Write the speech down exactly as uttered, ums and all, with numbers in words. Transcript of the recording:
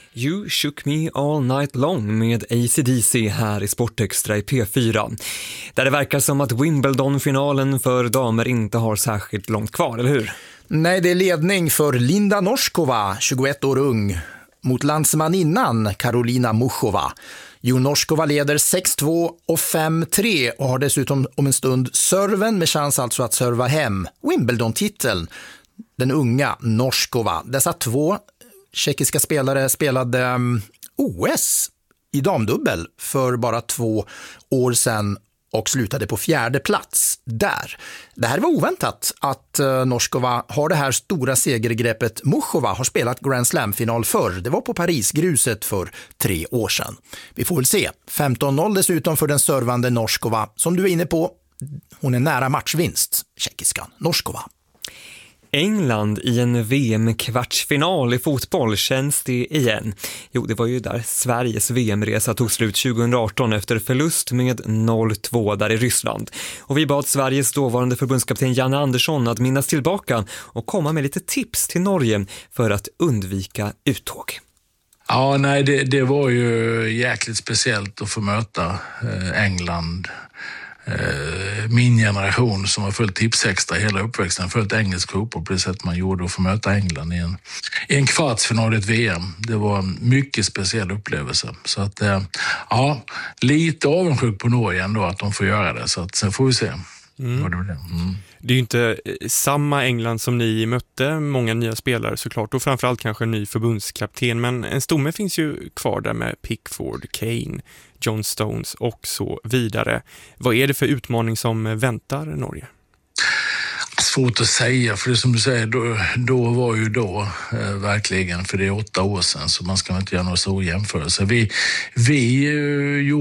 You Shook Me All Night Long med A C D C här i Sportextra i P fyra. Där det verkar som att Wimbledon-finalen för damer inte har särskilt långt kvar, eller hur? Nej, det är ledning för Linda Noskova, tjugoett år ung, mot landsmaninnan Karolina Muchova. Jo, Noskova leder sex två och fem tre och har dessutom om en stund serven med chans alltså att serva hem Wimbledon-titeln. Den unga Noskova. Dessa två tjeckiska spelare spelade um, O S i damdubbel för bara två år sedan och slutade på fjärde plats där. Det här var oväntat att uh, Noskova har det här stora segergreppet. Muchova har spelat Grand Slam-final förr. Det var på Paris-gruset för tre år sedan. Vi får väl se. femton noll dessutom för den servande Noskova. Som du är inne på, hon är nära matchvinst, tjeckiskan Noskova. England i en V M-kvartsfinal i fotboll, känns det igen? Jo, det var ju där Sveriges V M-resa tog slut tjugoarton efter förlust med noll två där i Ryssland. Och vi bad Sveriges dåvarande förbundskapten Janne Andersson att minnas tillbaka och komma med lite tips till Norge för att undvika uttåg. Ja, nej, det, det var ju jäkligt speciellt att få möta eh, England. Min generation som har följt Tipsextra hela uppväxten, följt engelsk fotboll på det sätt man gjorde och få möta England i en, i en kvartsfinal i ett V M. Det var en mycket speciell upplevelse. Så att, ja, lite avundsjuk på Norge ändå att de får göra det. Så att, sen får vi se. Mm. Vad det blir. Mm. Det är ju inte samma England som ni mötte, många nya spelare såklart och framförallt kanske en ny förbundskapten, men en stomme finns ju kvar där med Pickford, Kane, John Stones och så vidare. Vad är det för utmaning som väntar Norge? Svårt att säga, för det som du säger, då, då var ju då eh, verkligen, för det är åtta år sedan så man ska inte göra några stora jämförelser. Vi, vi eh, gjorde